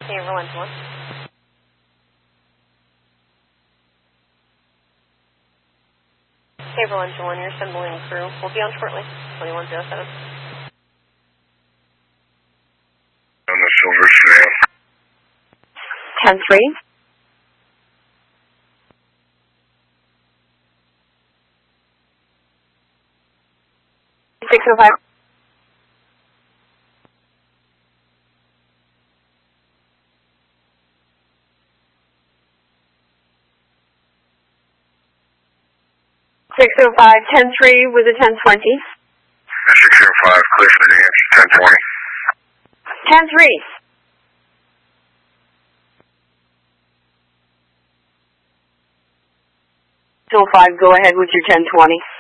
Everland 1. Everland 1, your assembling crew will be on shortly. 2107. On the silver sedan. 10-3. 605. 605, 10-3 with a 1020. 605, clear for the answer, 1020. 10-3. 605, go ahead with your 1020.